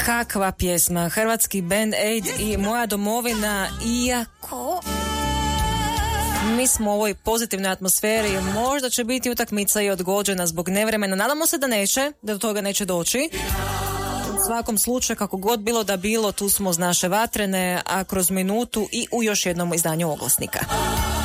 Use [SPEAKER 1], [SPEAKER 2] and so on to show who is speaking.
[SPEAKER 1] Kakva pjesma, hrvatski band Aid i Moja domovina, iako mi smo u ovoj pozitivnoj atmosferi, možda će biti utakmica i odgođena zbog nevremena. Nadamo se da neće, da do toga neće doći. U svakom slučaju, kako god bilo da bilo, tu smo uz naše vatrene, a kroz minutu i u još jednom izdanju Oglasnika.